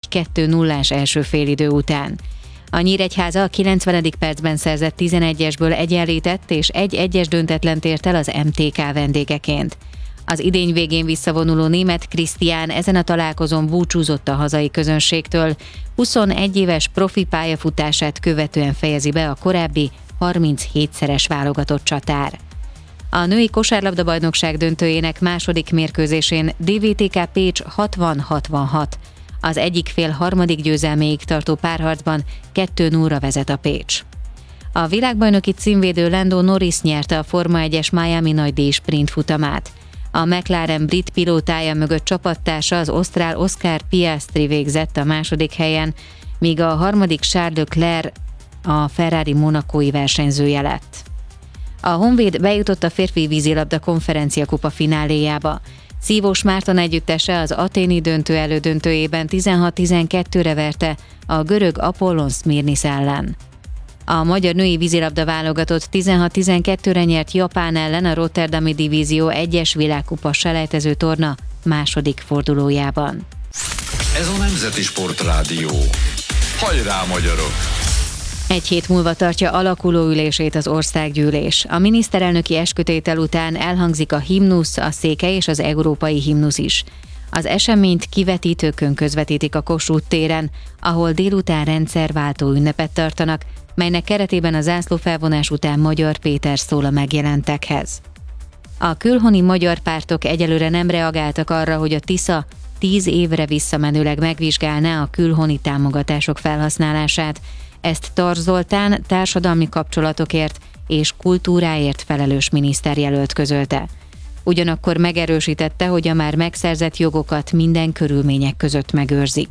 egy 2-0-ás első félidő után. A Nyíregyháza a 90. percben szerzett 11-esből egyenlített és 1-1-es döntetlent ért el az MTK vendégeként. Az idény végén visszavonuló német Krisztián ezen a találkozón búcsúzott a hazai közönségtől, 21 éves profi pályafutását követően fejezi be a korábbi 37-szeres válogatott csatár. A női kosárlabda-bajnokság döntőjének második mérkőzésén DVTK Pécs 60-66. Az egyik fél harmadik győzelméig tartó párharcban 2-0-ra vezet a Pécs. A világbajnoki címvédő Lando Norris nyerte a Forma 1-es Miami nagydíj sprint futamát. A McLaren brit pilótája mögött csapattársa az osztrál Oscar Piastri végzett a második helyen, míg a harmadik Charles Leclerc a Ferrari monacói versenyzője lett. A Honvéd bejutott a férfi vízilabda konferenciakupa fináléjába. Szívós Márton együttese az athéni döntő elődöntőjében 16-12-re verte a görög Apollon Szmirnisz ellen. A magyar női vízilabda válogatott 16-12-re nyert Japán ellen a Rotterdami Divízió 1-es világkupa selejtező torna második fordulójában. Ez a Nemzeti Sportrádió. Hajrá, magyarok! Egy hét múlva tartja alakuló ülését az országgyűlés. A miniszterelnöki eskütétel után elhangzik a himnusz, a székely és az európai himnusz is. Az eseményt kivetítőkön közvetítik a Kossuth téren, ahol délután rendszerváltó ünnepet tartanak, melynek keretében a zászlófelvonás után Magyar Péter szól a megjelentekhez. A külhoni magyar pártok egyelőre nem reagáltak arra, hogy a Tisza 10 évre visszamenőleg megvizsgálná a külhoni támogatások felhasználását. Ezt Tarz Zoltán társadalmi kapcsolatokért és kultúráért felelős miniszterjelölt közölte. Ugyanakkor megerősítette, hogy a már megszerzett jogokat minden körülmények között megőrzik.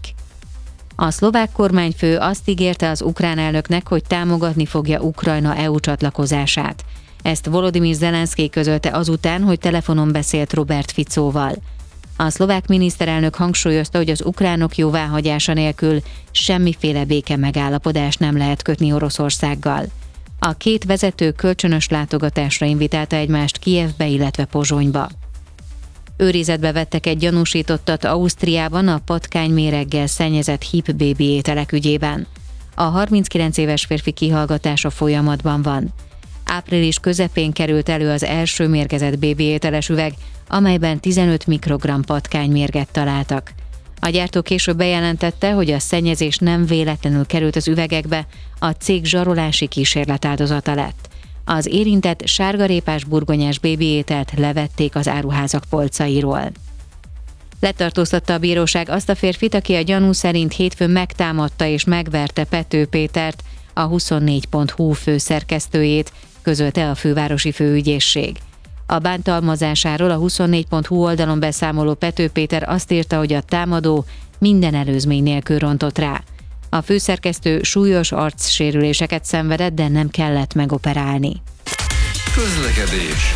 A szlovák kormányfő azt ígérte az ukrán elnöknek, hogy támogatni fogja Ukrajna EU csatlakozását. Ezt Volodymyr Zelenszkij közölte azután, hogy telefonon beszélt Robert Ficóval. A szlovák miniszterelnök hangsúlyozta, hogy az ukránok jóváhagyása nélkül semmiféle béke megállapodást nem lehet kötni Oroszországgal. A két vezető kölcsönös látogatásra invitálta egymást Kijevbe, illetve Pozsonyba. Őrizetbe vettek egy gyanúsítottat Ausztriában a patkányméreggel szennyezett HIP bébi ételek ügyében. A 39 éves férfi kihallgatása folyamatban van. Április közepén került elő az első mérgezett bébi ételes üveg, amelyben 15 mikrogramm patkánymérget találtak. A gyártó később bejelentette, hogy a szennyezés nem véletlenül került az üvegekbe, a cég zsarolási kísérlet áldozata lett. Az érintett sárgarépás burgonyás bébi ételt levették az áruházak polcairól. Letartóztatta a bíróság azt a férfit, aki a gyanú szerint hétfőn megtámadta és megverte Pető Pétert, a 24.hu főszerkesztőjét, közölte a fővárosi főügyészség. A bántalmazásáról a 24.hu oldalon beszámoló Pető Péter azt írta, hogy a támadó minden előzmény nélkül rontott rá. A főszerkesztő súlyos arcsérüléseket szenvedett, de nem kellett megoperálni. Közlekedés.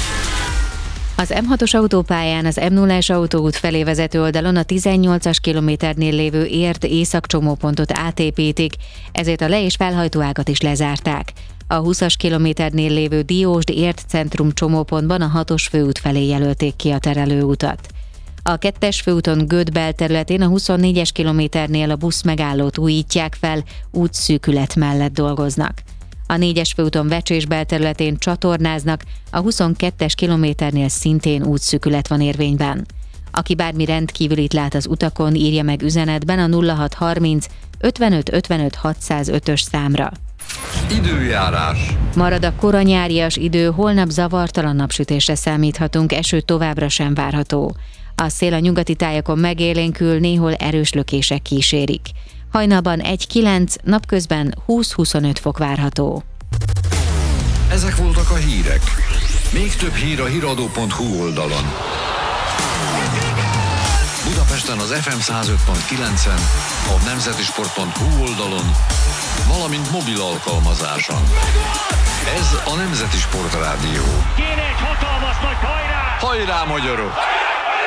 Az M6-os autópályán az M0-es autóút felé vezető oldalon a 18-as kilométernél lévő Érd északcsomópontot átépítik, ezért a le- és felhajtóágat is lezárták. A 20-as kilométernél lévő Diósd-Érd centrum csomópontban a 6-os főút felé jelölték ki a terelőutat. A 2-es főúton Göd belterületén a 24-es kilométernél a buszmegállót újítják fel, útszűkület mellett dolgoznak. A 4-es főúton Vecsés belterületén csatornáznak, a 22-es kilométernél szintén útszűkület van érvényben. Aki bármi rendkívülit lát az utakon, írja meg üzenetben a 0630 55 55 605-ös számra. Időjárás. Marad a kora nyárias idő, holnap zavartalan napsütésre számíthatunk, eső továbbra sem várható. A szél a nyugati tájakon megélénkül, néhol erős lökések kísérik. Hajnalban 1-9, napközben 20-25 fok várható. Ezek voltak a hírek. Még több hír a hiradó.hu oldalon. Budapesten az FM 105.9-en, a nemzetisport.hu oldalon, valamint mobil alkalmazáson. Ez a Nemzeti Sportrádió. Kéne egy hatalmas nagy hajrá! Hajrá, magyarok!